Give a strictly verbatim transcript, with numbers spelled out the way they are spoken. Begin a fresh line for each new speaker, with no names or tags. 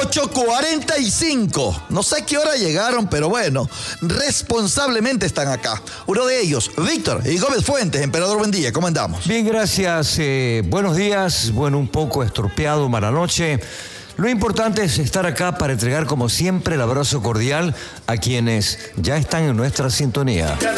ocho cuarenta y cinco. No sé qué hora llegaron, pero bueno, responsablemente están acá. Uno de ellos, Víctor y Gómez Fuentes. Emperador, buen día, ¿cómo andamos?
Bien, gracias. Eh, buenos días. Bueno, un poco estropeado, mala noche. Lo importante es estar acá para entregar, como siempre, el abrazo cordial a quienes ya están en nuestra sintonía.